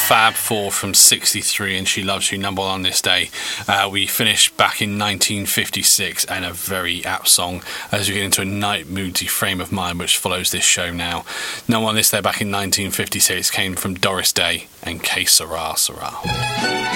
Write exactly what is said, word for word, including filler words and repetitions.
Fab Four from sixty-three and She Loves You, number one on this day. Uh, we finished back in nineteen fifty-six, and a very apt song as we get into a night moody frame of mind which follows this show now. Number one on this day back in nineteen fifty-six came from Doris Day and Que Sera Sera.